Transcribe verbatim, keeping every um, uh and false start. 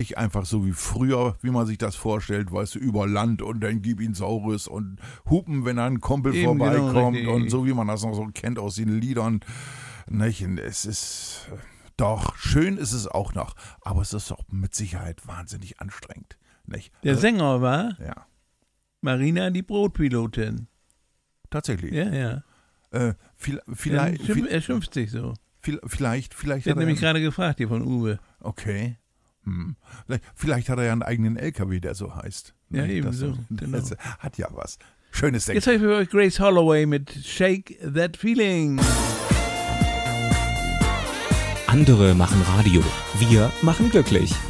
nicht einfach so wie früher, wie man sich das vorstellt, weißt du, über Land und dann gib ihn Saures und hupen, wenn ein Kumpel Eben, vorbeikommt genau, und so, wie man das noch so kennt aus den Liedern. Nicht? Und es ist, doch, schön ist es auch noch, aber es ist doch mit Sicherheit wahnsinnig anstrengend. Nicht? Der Also, Sänger war ja, Marina, die Brotpilotin. tatsächlich. Ja, ja. Äh, viel, Er vielleicht, schimpft, viel, er schimpft sich so. viel, vielleicht, vielleicht Ich hat hat er nämlich einen, gerade gefragt, hier von Uwe. okay. Hm. Vielleicht, vielleicht hat er ja einen eigenen L K W, der so heißt. Ja, Nicht? eben Das, so, genau. das hat ja was. Schönes Ding. Jetzt habe ich für euch Grace Holloway mit Shake That Feeling. Andere machen Radio. Wir machen glücklich.